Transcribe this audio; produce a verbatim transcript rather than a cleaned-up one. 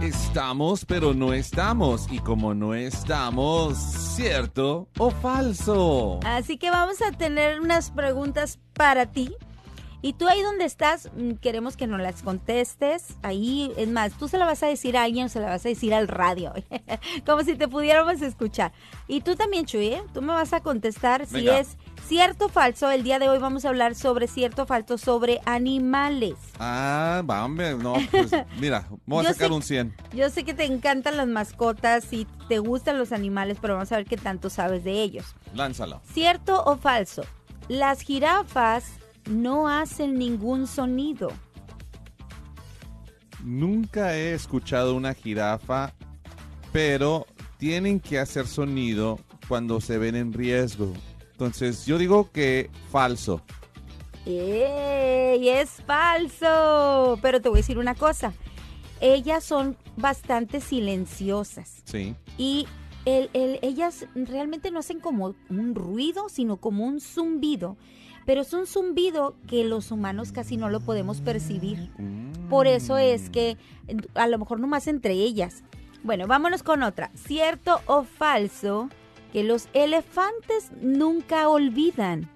Estamos, pero no estamos. Y como no estamos, ¿cierto o falso? Así que vamos a tener unas preguntas para ti. Y tú ahí donde estás, queremos que nos las contestes. Ahí, es más, tú se la vas a decir a alguien o se la vas a decir al radio. Como si te pudiéramos escuchar. Y tú también, Chuy, ¿eh? Tú me vas a contestar si Venga. es cierto o falso. El día de hoy vamos a hablar sobre cierto o falso sobre animales. Ah, va, hombre, no, pues mira, voy a Yo sacar sé- un cien. Yo sé que te encantan las mascotas y te gustan los animales, pero vamos a ver qué tanto sabes de ellos. Lánzalo. ¿Cierto o falso? Las jirafas no hacen ningún sonido. Nunca he escuchado una jirafa, pero tienen que hacer sonido cuando se ven en riesgo. Entonces, yo digo que falso. ¡Ey! Es falso. Pero te voy a decir una cosa. Ellas son bastante silenciosas. Sí. Y el, el- ellas realmente no hacen como un ruido, sino como un zumbido. Pero es un zumbido que los humanos casi no lo podemos percibir. Por eso es que a lo mejor nomás entre ellas. Bueno, vámonos con otra. ¿Cierto o falso que los elefantes nunca olvidan?